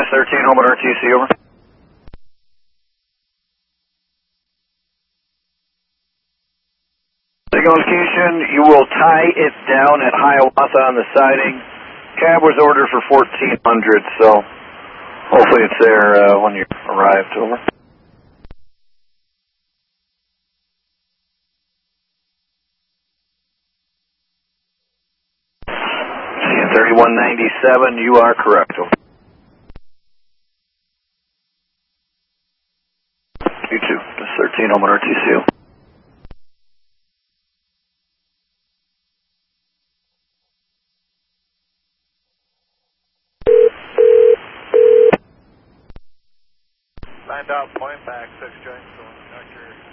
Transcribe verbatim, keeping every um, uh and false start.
thirteen, home at R T C, over. Signal location, you will tie it down at Hiawatha on the siding. Cab was ordered for fourteen hundred, so hopefully it's there uh, when you arrived, over. thirty-one ninety-seven, you are correct, over. You too, just thirteen, home at R T C. Signed out, point back, six joints, Doctor